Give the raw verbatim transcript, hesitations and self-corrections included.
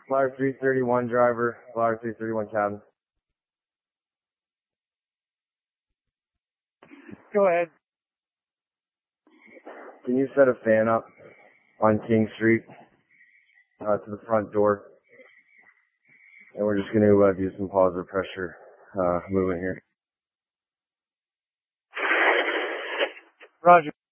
Flyer three thirty-one driver, Flyer three thirty-one cabin. Go ahead. Can you set a fan up on King Street uh, to the front door? And we're just going to uh, do some positive pressure uh, movement here. Roger.